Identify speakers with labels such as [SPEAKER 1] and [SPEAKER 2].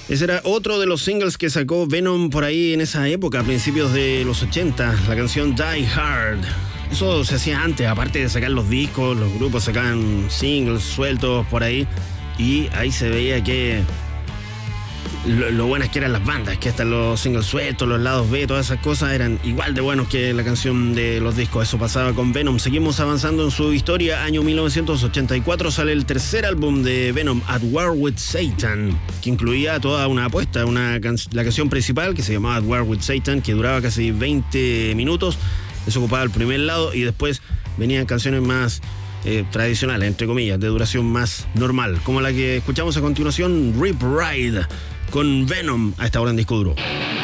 [SPEAKER 1] Ese era otro de los singles que sacó Venom por ahí en esa época, a principios de los 80, la canción Die Hard. Eso se hacía antes, aparte de sacar los discos, los grupos sacaban singles sueltos por ahí, y ahí se veía que lo buenas que eran las bandas, que hasta los singles sueltos, los lados B, todas esas cosas eran igual de buenos que la canción de los discos. Eso pasaba con Venom. Seguimos avanzando en su historia. Año 1984 sale el tercer álbum de Venom, At War With Satan, que incluía toda una apuesta, la canción principal, que se llamaba At War With Satan, que duraba casi 20 minutos. Eso ocupaba el primer lado, y después venían canciones más tradicionales, entre comillas, de duración más normal, como la que escuchamos a continuación, Rip Ride, con Venom, a esta hora en Disco Duro.